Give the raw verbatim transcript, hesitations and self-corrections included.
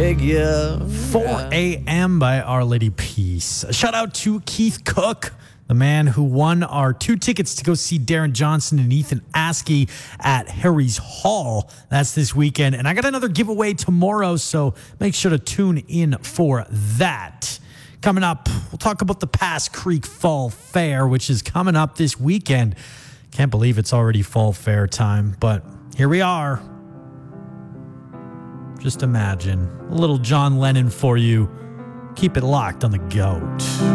figure. four a.m. by Our Lady Peace. A shout out to Keith Cook, the man who won our two tickets to go see Darren Johnson and Ethan Askey at Harry's Hall. That's this weekend. And I got another giveaway tomorrow, so make sure to tune in for that. Coming up, we'll talk about the Pass Creek Fall Fair, which is coming up this weekend. Can't believe it's already Fall Fair time, but here we are. Just imagine a little John Lennon for you. Keep it locked on the GOAT.